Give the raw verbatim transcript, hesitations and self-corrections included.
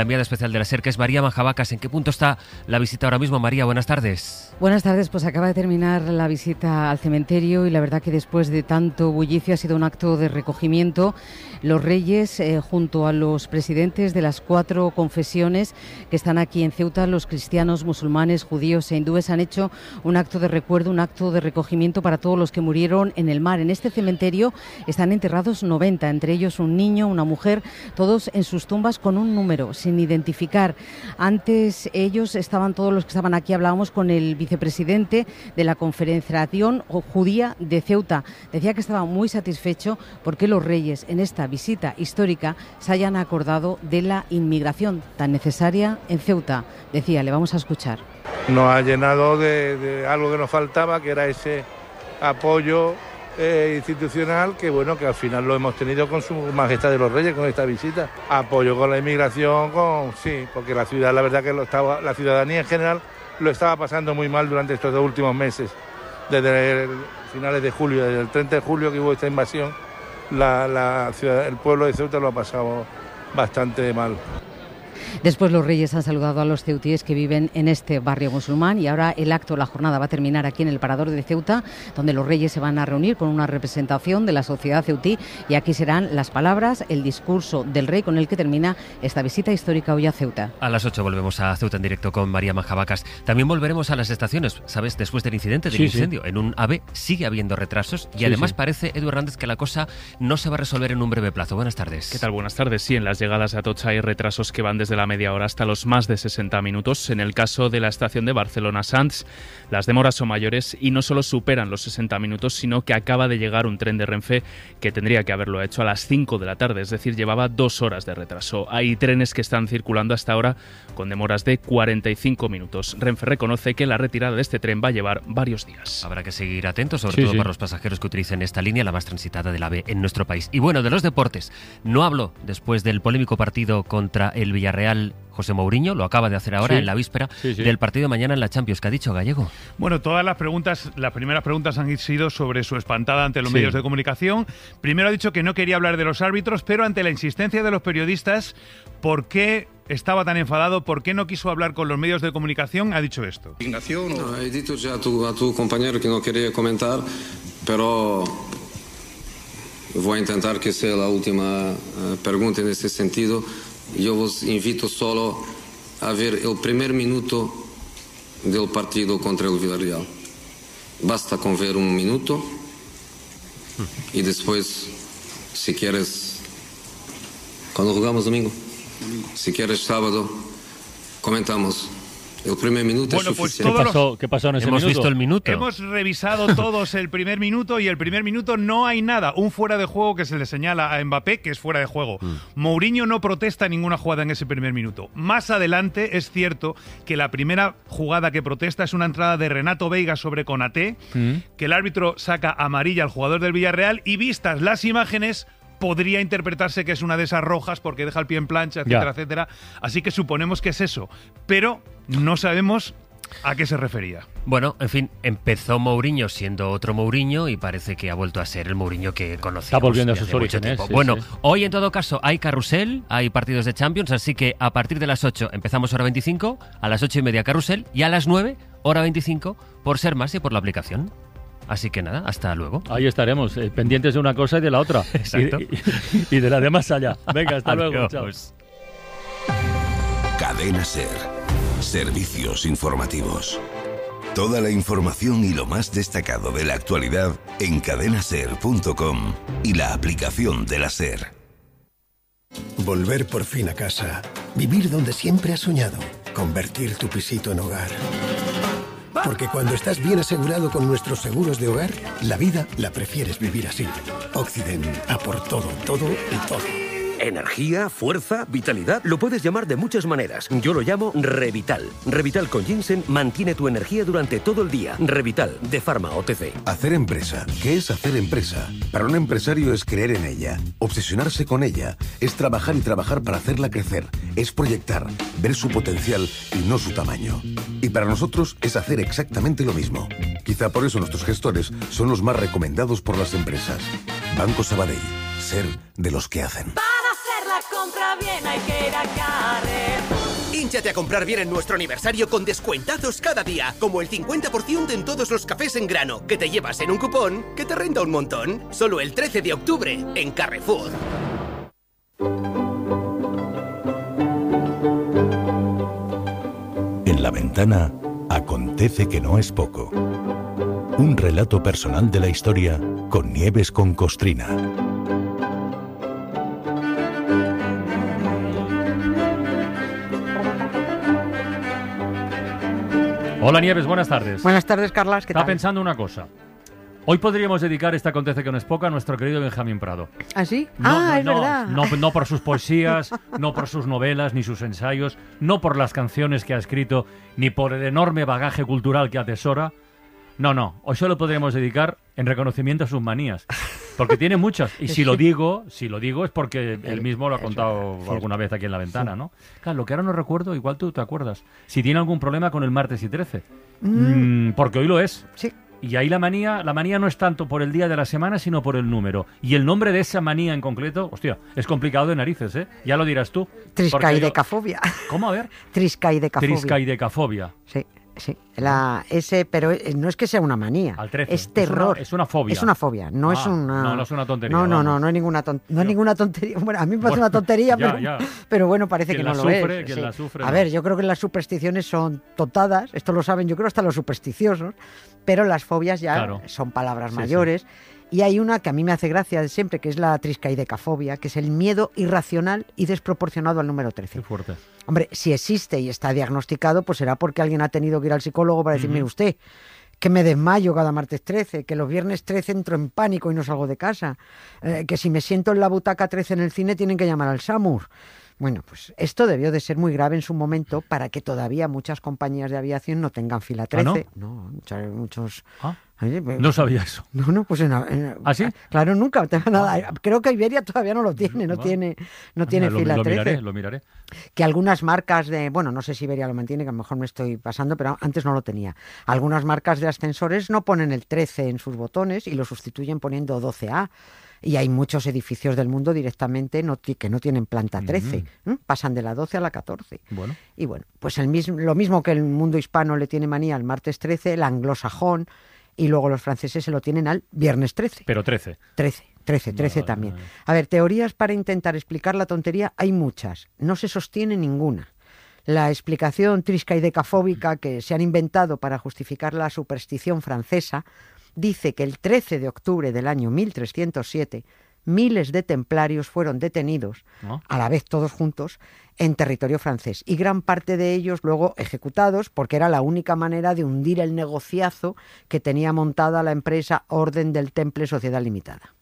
La enviada especial de la SER, que es María Majabacas. ¿En qué punto está la visita ahora mismo, María? Buenas tardes. Buenas tardes, pues acaba de terminar la visita al cementerio y la verdad que después de tanto bullicio ha sido un acto de recogimiento. Los reyes, eh, junto a los presidentes de las cuatro confesiones que están aquí en Ceuta, los cristianos, musulmanes, judíos e hindúes, han hecho un acto de recuerdo, un acto de recogimiento para todos los que murieron en el mar. En este cementerio están enterrados noventa, entre ellos un niño, una mujer, todos en sus tumbas con un número, sin identificar. Antes ellos estaban, todos los que estaban aquí, hablábamos con el vicepresidente de la Confederación Judía de Ceuta. Decía que estaba muy satisfecho porque los reyes en esta visita histórica se hayan acordado de la inmigración tan necesaria en Ceuta. Decía, le vamos a escuchar. Nos ha llenado de, de algo que nos faltaba, que era ese apoyo Eh, institucional, que bueno, que al final lo hemos tenido con su majestad de los reyes, con esta visita. Apoyo con la inmigración, con sí, porque la ciudad, la verdad que lo estaba, la ciudadanía en general lo estaba pasando muy mal durante estos dos últimos meses. Desde el, finales de julio, desde el treinta de julio que hubo esta invasión, la, la ciudad, el pueblo de Ceuta lo ha pasado bastante mal. Después los reyes han saludado a los ceutíes que viven en este barrio musulmán y ahora el acto, la jornada va a terminar aquí en el Parador de Ceuta, donde los reyes se van a reunir con una representación de la sociedad ceutí y aquí serán las palabras, el discurso del rey con el que termina esta visita histórica hoy a Ceuta. A las ocho volvemos a Ceuta en directo con María Majabacas. También volveremos a las estaciones, ¿sabes? Después del incidente, del sí, incendio, sí. En un AVE sigue habiendo retrasos y sí, además sí. parece, Edu Hernández, que la cosa no se va a resolver en un breve plazo. Buenas tardes. ¿Qué tal? Buenas tardes. Sí, en las llegadas a Atocha hay retrasos que van desde la media hora hasta los más de sesenta minutos. En el caso de la estación de Barcelona-Sants, las demoras son mayores y no solo superan los sesenta minutos, sino que acaba de llegar un tren de Renfe que tendría que haberlo hecho a las cinco de la tarde, es decir, llevaba dos horas de retraso. Hay trenes que están circulando hasta ahora con demoras de cuarenta y cinco minutos. Renfe reconoce que la retirada de este tren va a llevar varios días. Habrá que seguir atentos, sobre sí, todo sí. para los pasajeros que utilicen esta línea, la más transitada del AVE en nuestro país. Y bueno, de los deportes, no hablo después del polémico partido contra el Villarreal. José Mourinho lo acaba de hacer ahora, sí, en la víspera sí, sí. del partido de mañana en la Champions. ¿Qué ha dicho Gallego? Bueno, todas las preguntas, las primeras preguntas han sido sobre su espantada ante los sí. medios de comunicación. Primero ha dicho que no quería hablar de los árbitros, pero ante la insistencia de los periodistas, ¿por qué estaba tan enfadado? ¿Por qué no quiso hablar con los medios de comunicación? Ha dicho esto. No, he dicho ya a tu, a tu compañero que no quería comentar, pero voy a intentar que sea la última uh, pregunta en ese sentido. Yo os invito solo a ver el primer minuto del partido contra el Villarreal. Basta con ver un minuto y después, si quieres, cuando jugamos domingo, si quieres sábado, comentamos. El primer minuto bueno, es pues suficiente. ¿Qué pasó, ¿Qué pasó en ese Hemos minuto? visto el minuto. Hemos revisado todos el primer minuto y el primer minuto no hay nada. Un fuera de juego que se le señala a Mbappé que es fuera de juego. Mm. Mourinho no protesta ninguna jugada en ese primer minuto. Más adelante es cierto que la primera jugada que protesta es una entrada de Renato Veiga sobre Konaté, mm. que el árbitro saca amarilla al jugador del Villarreal y vistas las imágenes podría interpretarse que es una de esas rojas porque deja el pie en plancha, etcétera, yeah. etcétera. Así que suponemos que es eso. Pero no sabemos a qué se refería. Bueno, en fin, empezó Mourinho siendo otro Mourinho y parece que ha vuelto a ser el Mourinho que conocíamos. Está volviendo a sus orígenes. Sí, bueno, sí. Hoy en todo caso hay carrusel, hay partidos de Champions, así que a partir de las ocho empezamos hora veinticinco, a las ocho y media carrusel y a las nueve hora veinticinco por Ser Más y por la aplicación. Así que nada, hasta luego. Ahí estaremos, eh, pendientes de una cosa y de la otra. Exacto. Y, y, y de la de más allá. Venga, hasta luego. Chao. Cadena Ser. Servicios informativos. Toda la información y lo más destacado de la actualidad en cadena ser punto com y la aplicación de la SER. Volver por fin a casa. Vivir donde siempre has soñado. Convertir tu pisito en hogar. Porque cuando estás bien asegurado con nuestros seguros de hogar, la vida la prefieres vivir así. Occident, a por todo, todo y todo. Energía, fuerza, vitalidad, lo puedes llamar de muchas maneras. Yo lo llamo Revital. Revital con ginseng mantiene tu energía durante todo el día. Revital, de Pharma O T C. Hacer empresa. ¿Qué es hacer empresa? Para un empresario es creer en ella, obsesionarse con ella, es trabajar y trabajar para hacerla crecer, es proyectar, ver su potencial y no su tamaño. Y para nosotros es hacer exactamente lo mismo. Quizá por eso nuestros gestores son los más recomendados por las empresas. Banco Sabadell. Ser de los que hacen. Para hacerla comprar bien hay que ir a Carrefour. Hínchate a comprar bien en nuestro aniversario con descuentazos cada día, como el cincuenta por ciento en todos los cafés en grano, que te llevas en un cupón que te renta un montón. Solo el trece de octubre en Carrefour. En La Ventana acontece que no es poco. Un relato personal de la historia con Nieves con Costrina. Hola Nieves, buenas tardes. Buenas tardes, Carlas, ¿qué tal? Estaba pensando una cosa. Hoy podríamos dedicar este Acontece que no es poco a nuestro querido Benjamín Prado. ¿Ah, sí? No, ah, no, es no, verdad. No, no por sus poesías, no por sus novelas, ni sus ensayos, no por las canciones que ha escrito, ni por el enorme bagaje cultural que atesora. No, no, hoy solo podríamos dedicar en reconocimiento a sus manías, porque tiene muchas. Y si lo digo, si lo digo es porque él mismo lo ha contado alguna vez aquí en La Ventana, ¿no? Claro, lo que ahora no recuerdo, igual tú te acuerdas. Si tiene algún problema con el martes y trece, Mm. Mm, porque hoy lo es. Sí. Y ahí la manía, la manía no es tanto por el día de la semana, sino por el número. Y el nombre de esa manía en concreto, hostia, es complicado de narices, ¿eh? Ya lo dirás tú. Triscaidecafobia. ¿Cómo? A ver. Triscaidecafobia. Triscaidecafobia. Sí. Sí, la, ese, pero no es que sea una manía, Al trece. es terror. Es una, es una fobia. Es una fobia, no Ah, es una... No, no es una tontería. No, no, vamos. no, no es ninguna, ton, no es ninguna tontería. Bueno, a mí me parece Bueno, una tontería, ya, pero, ya. pero bueno, parece Quien que no la lo sufre, es. quien sí. la sufre, a no. ver, yo creo que las supersticiones son totadas, esto lo saben, yo creo hasta los supersticiosos, pero las fobias ya Claro. son palabras Sí, mayores. Y hay una que a mí me hace gracia siempre, que es la triscaidecafobia, que es el miedo irracional y desproporcionado al número trece. Qué fuerte. Hombre, si existe y está diagnosticado, pues será porque alguien ha tenido que ir al psicólogo para decirme, Ujú. usted, que me desmayo cada martes trece, que los viernes trece entro en pánico y no salgo de casa, eh, que si me siento en la butaca trece en el cine tienen que llamar al SAMUR. Bueno, pues esto debió de ser muy grave en su momento para que todavía muchas compañías de aviación no tengan fila trece. ¿Ah, no? No, muchos... muchos Ah, Oye, pues- no sabía eso. No, no, pues en, en- ¿Ah, sí? Claro, nunca. te van a dar- Creo que Iberia todavía no lo tiene, no Ah. tiene, no tiene lo, fila lo trece. miraré, lo miraré. Que algunas marcas de, bueno, no sé si Iberia lo mantiene, que a lo mejor me estoy pasando, pero antes no lo tenía. Algunas marcas de ascensores no ponen el trece en sus botones y lo sustituyen poniendo doce A. Y hay muchos edificios del mundo directamente no ti- que no tienen planta trece. ¿eh? Pasan de la doce a la catorce. Bueno. Y bueno, pues el mismo, lo mismo que el mundo hispano le tiene manía al martes trece, el anglosajón, y luego los franceses se lo tienen al viernes trece. Pero trece. trece, trece, trece Vale, también. vale. A ver, teorías para intentar explicar la tontería hay muchas, no se sostiene ninguna. La explicación triscaidecafóbica que se han inventado para justificar la superstición francesa dice que el trece de octubre del año mil trescientos siete miles de templarios fueron detenidos, ¿No? a la vez todos juntos, en territorio francés. Y gran parte de ellos luego ejecutados porque era la única manera de hundir el negociazo que tenía montada la empresa Orden del Temple Sociedad Limitada.